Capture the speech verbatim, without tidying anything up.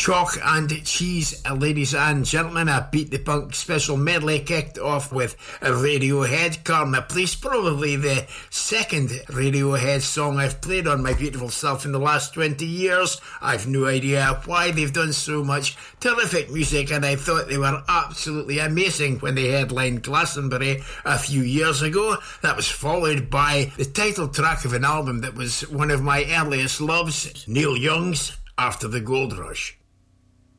Chalk and Cheese, ladies and gentlemen. A Beat the Punk special medley kicked off with Radiohead, Karma Police, probably the second Radiohead song I've played on my beautiful self in the last twenty years. I've no idea why. They've done so much terrific music, and I thought they were absolutely amazing when they headlined Glastonbury a few years ago. That was followed by the title track of an album that was one of my earliest loves, Neil Young's After the Gold Rush.